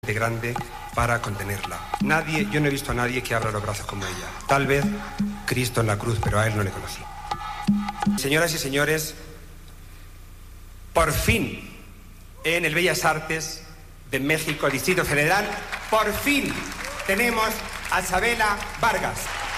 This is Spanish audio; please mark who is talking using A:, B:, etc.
A: grande para contenerla. Yo no he visto a nadie que abra los brazos como ella. Tal vez Cristo en la cruz, pero a él no le conocí. Señoras y señores, por fin, en el Bellas Artes de México, Distrito Federal, por fin tenemos a Chabela Vargas.